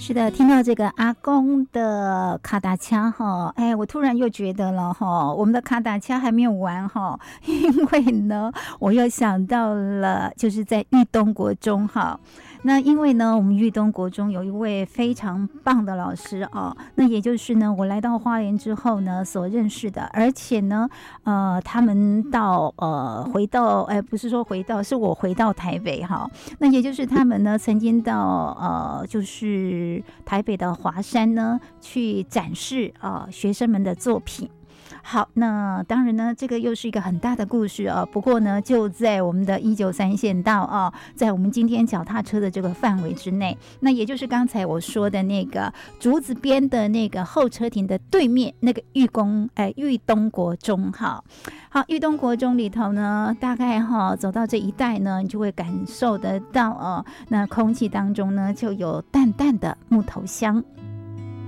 是的，听到这个阿公的卡达掐哈，哎，我突然又觉得了哈，我们的卡达掐还没有完哈，因为呢，我又想到了，就是在裕东国中哈。那因为呢，我们裕东国中有一位非常棒的老师哦，那也就是呢，我来到花莲之后呢所认识的，而且呢，他们回到，不是说回到，是我回到台北哈，那也就是他们呢曾经到就是台北的华山呢去展示学生们的作品。好，那当然呢，这个又是一个很大的故事啊。不过呢，就在我们的193县道啊，在我们今天脚踏车的这个范围之内，那也就是刚才我说的那个竹子边的那个候车亭的对面那个裕东国中哈。好，裕东国中里头呢，大概走到这一带呢，你就会感受得到那空气当中呢就有淡淡的木头香。